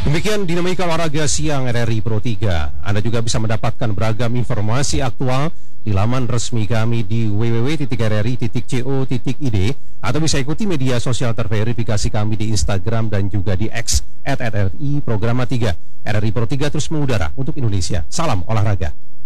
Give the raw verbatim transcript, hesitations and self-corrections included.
Demikian dinamika olahraga siang R R I Pro tiga. Anda juga bisa mendapatkan beragam informasi aktual di laman resmi kami di w w w titik r r i titik co titik i d atau bisa ikuti media sosial terverifikasi kami di Instagram dan juga di X at r r i Programa tiga. R R I Pro tiga terus mengudara untuk Indonesia. Salam olahraga.